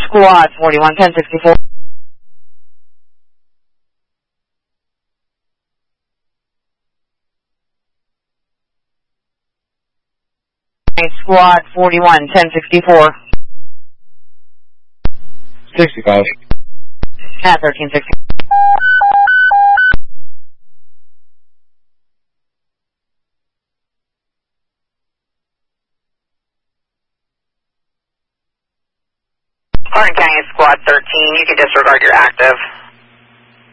Squad 41 1064. Squad 41 1064. 65. At 1360. Orange County Squad 13, you can disregard your active.